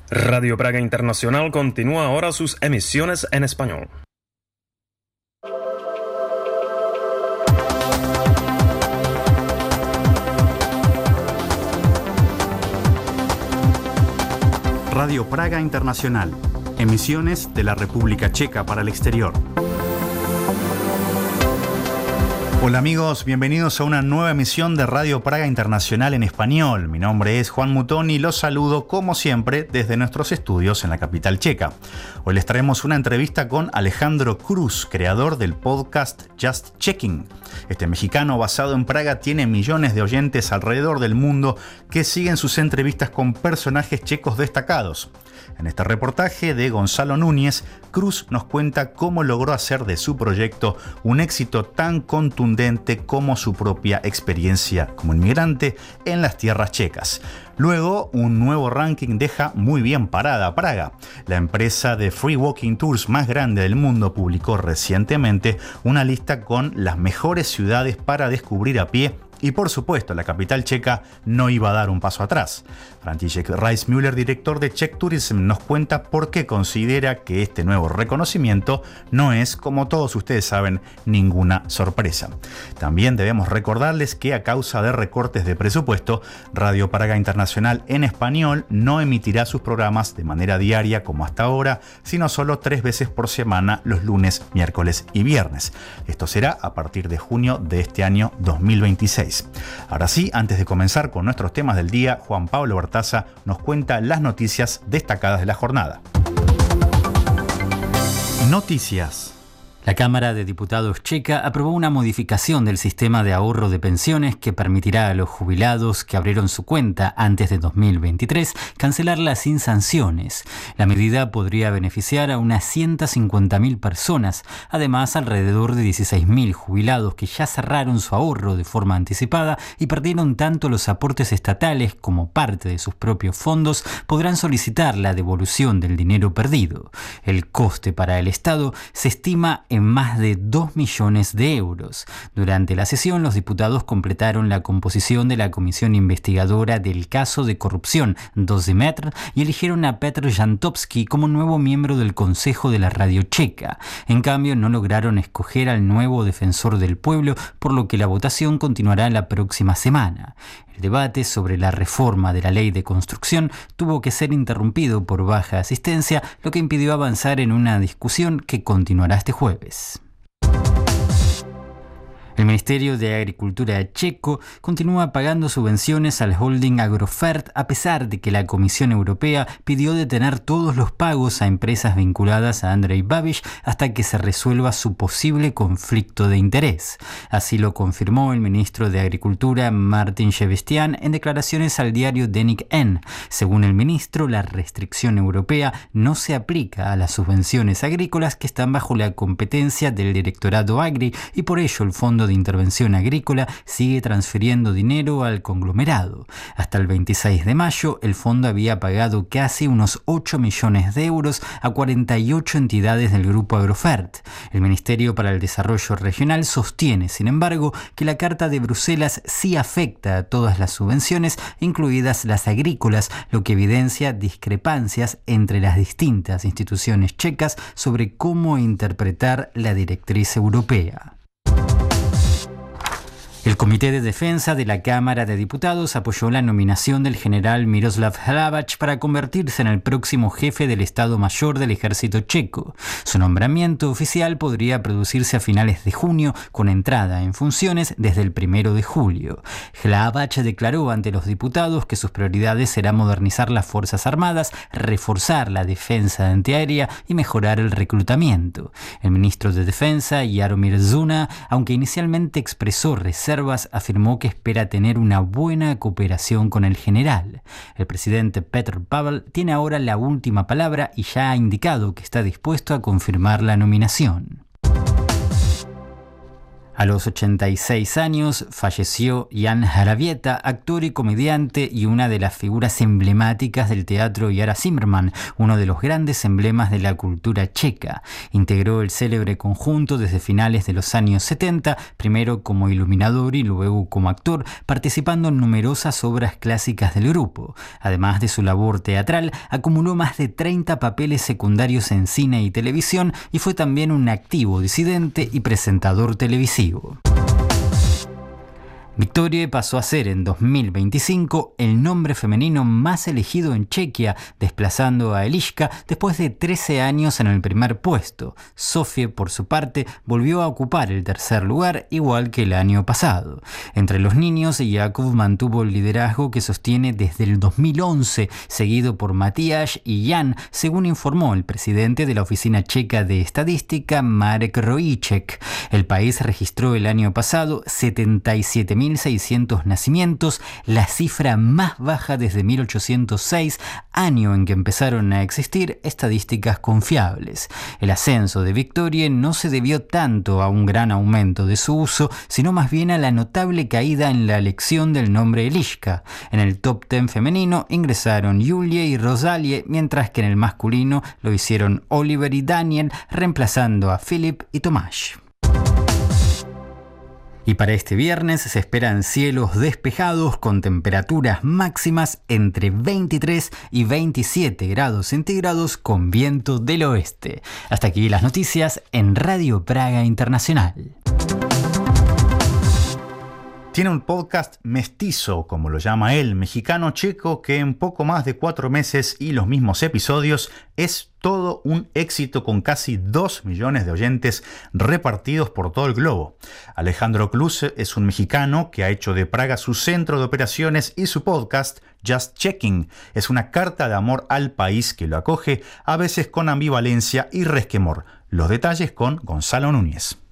Radio Praga Internacional continúa ahora sus emisiones en español. Radio Praga Internacional, emisiones de la República Checa para el exterior. Hola amigos, bienvenidos a una nueva emisión de Radio Praga Internacional en español. Mi nombre es Juan Mutón y los saludo como siempre desde nuestros estudios en la capital checa. Hoy les traemos una entrevista con Alejandro Cruz, creador del podcast Just Checking. Este mexicano basado en Praga tiene millones de oyentes alrededor del mundo que siguen sus entrevistas con personajes checos destacados. En este reportaje de Gonzalo Núñez, Cruz nos cuenta cómo logró hacer de su proyecto un éxito tan contundente como su propia experiencia como inmigrante en las tierras checas. Luego, un nuevo ranking deja muy bien parada a Praga. La empresa de Free Walking Tours más grande del mundo publicó recientemente una lista con las mejores ciudades para descubrir a pie. Y por supuesto, la capital checa no iba a dar un paso atrás. František Reismüller, director de Czech Tourism, nos cuenta por qué considera que este nuevo reconocimiento no es, como todos ustedes saben, ninguna sorpresa. También debemos recordarles que a causa de recortes de presupuesto, Radio Praga Internacional en español no emitirá sus programas de manera diaria como hasta ahora, sino solo 3 veces por semana los lunes, miércoles y viernes. Esto será a partir de junio de este año 2026. Ahora sí, antes de comenzar con nuestros temas del día, Juan Pablo Bartaza nos cuenta las noticias destacadas de la jornada. Noticias. La Cámara de Diputados checa aprobó una modificación del sistema de ahorro de pensiones que permitirá a los jubilados que abrieron su cuenta antes de 2023 cancelarla sin sanciones. La medida podría beneficiar a unas 150.000 personas. Además, alrededor de 16.000 jubilados que ya cerraron su ahorro de forma anticipada y perdieron tanto los aportes estatales como parte de sus propios fondos podrán solicitar la devolución del dinero perdido. El coste para el Estado se estima en más de 2 millones de euros. Durante la sesión, los diputados completaron la composición de la comisión investigadora del caso de corrupción Dozimetr y eligieron a Petr Jantovský como nuevo miembro del Consejo de la Radio Checa. En cambio, no lograron escoger al nuevo defensor del pueblo, por lo que la votación continuará la próxima semana. El debate sobre la reforma de la ley de construcción tuvo que ser interrumpido por baja asistencia, lo que impidió avanzar en una discusión que continuará este jueves. El Ministerio de Agricultura checo continúa pagando subvenciones al holding Agrofert a pesar de que la Comisión Europea pidió detener todos los pagos a empresas vinculadas a Andrej Babiš hasta que se resuelva su posible conflicto de interés. Así lo confirmó el ministro de Agricultura Martin Šebestian en declaraciones al diario Denik N. Según el ministro, la restricción europea no se aplica a las subvenciones agrícolas que están bajo la competencia del Directorado Agri y por ello el Fondo de Intervención Agrícola sigue transfiriendo dinero al conglomerado. Hasta el 26 de mayo, el fondo había pagado casi unos 8 millones de euros a 48 entidades del grupo Agrofert. El Ministerio para el Desarrollo Regional sostiene, sin embargo, que la Carta de Bruselas sí afecta a todas las subvenciones, incluidas las agrícolas, lo que evidencia discrepancias entre las distintas instituciones checas sobre cómo interpretar la directriz europea. El Comité de Defensa de la Cámara de Diputados apoyó la nominación del general Miroslav Hlaváč para convertirse en el próximo jefe del Estado Mayor del Ejército checo. Su nombramiento oficial podría producirse a finales de junio, con entrada en funciones desde el 1 de julio. Hlaváč declaró ante los diputados que sus prioridades serán modernizar las Fuerzas Armadas, reforzar la defensa antiaérea y mejorar el reclutamiento. El ministro de Defensa, Jaromír Zuna, aunque inicialmente expresó reservas, afirmó que espera tener una buena cooperación con el general. El presidente Petr Pavel tiene ahora la última palabra y ya ha indicado que está dispuesto a confirmar la nominación. A los 86 años falleció Jan Hrabieta, actor y comediante y una de las figuras emblemáticas del teatro Jara Zimmerman, uno de los grandes emblemas de la cultura checa. Integró el célebre conjunto desde finales de los años 70, primero como iluminador y luego como actor, participando en numerosas obras clásicas del grupo. Además de su labor teatral, acumuló más de 30 papeles secundarios en cine y televisión y fue también un activo disidente y presentador televisivo. Viktorie pasó a ser en 2025 el nombre femenino más elegido en Chequia, desplazando a Eliška después de 13 años en el primer puesto. Sofie, por su parte, volvió a ocupar el tercer lugar, igual que el año pasado. Entre los niños, Jakub mantuvo el liderazgo que sostiene desde el 2011, seguido por Matías y Jan, según informó el presidente de la Oficina Checa de Estadística, Marek Rojíček. El país registró el año pasado 77.600 nacimientos, la cifra más baja desde 1806, año en que empezaron a existir estadísticas confiables. El ascenso de Viktorie no se debió tanto a un gran aumento de su uso, sino más bien a la notable caída en la elección del nombre Eliška. En el top 10 femenino ingresaron Julie y Rosalie, mientras que en el masculino lo hicieron Oliver y Daniel, reemplazando a Filip y Tomás. Y para este viernes se esperan cielos despejados con temperaturas máximas entre 23 y 27 grados centígrados con viento del oeste. Hasta aquí las noticias en Radio Praga Internacional. Tiene un podcast mestizo, como lo llama él, mexicano-checo, que en poco más de 4 meses y los mismos episodios es todo un éxito con casi 2 millones de oyentes repartidos por todo el globo. Alejandro Kluse es un mexicano que ha hecho de Praga su centro de operaciones y su podcast Just Checking es una carta de amor al país que lo acoge, a veces con ambivalencia y resquemor. Los detalles con Gonzalo Núñez.